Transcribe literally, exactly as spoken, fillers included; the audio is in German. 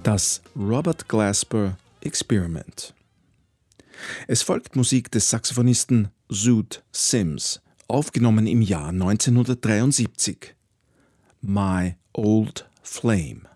Das Robert Glasper Experiment. Es folgt Musik des Saxophonisten Zoot Sims, aufgenommen im Jahr neunzehnhundertdreiundsiebzig. My Old Flame.